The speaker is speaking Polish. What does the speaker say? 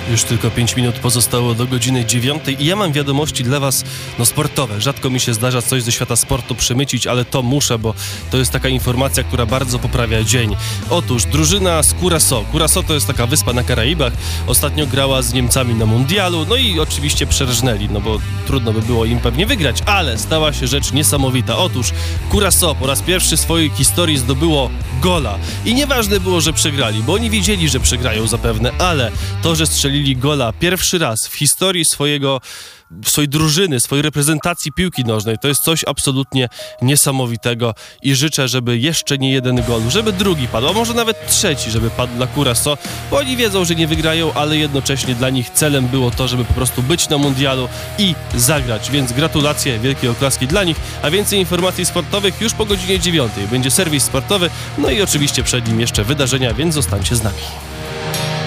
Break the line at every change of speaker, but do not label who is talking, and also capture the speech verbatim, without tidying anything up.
Już tylko pięć minut pozostało do godziny dziewiątej i ja mam wiadomości dla was, no sportowe. Rzadko mi się zdarza coś ze świata sportu przemycić, ale to muszę, bo to jest taka informacja, która bardzo poprawia dzień. Otóż drużyna z Curaçao. Curaçao to jest taka wyspa na Karaibach. Ostatnio grała z Niemcami na mundialu, no i oczywiście przerżnęli, no bo trudno by było im pewnie wygrać, ale stała się rzecz niesamowita. Otóż Curaçao po raz pierwszy w swojej historii zdobyło gola. I nieważne było, że przegrali, bo oni wiedzieli, że przegrają zapewne, ale to, że strzelili gola pierwszy raz w historii swojego, swojej drużyny, swojej reprezentacji piłki nożnej, to jest coś absolutnie niesamowitego i życzę, żeby jeszcze nie jeden gol, żeby drugi padł, a może nawet trzeci, żeby padł dla Curaçao, bo oni wiedzą, że nie wygrają, ale jednocześnie dla nich celem było to, żeby po prostu być na mundialu i zagrać, więc gratulacje, wielkie oklaski dla nich, a więcej informacji sportowych już po godzinie dziewiątej. Będzie serwis sportowy, no i oczywiście przed nim jeszcze wydarzenia, więc zostańcie z nami.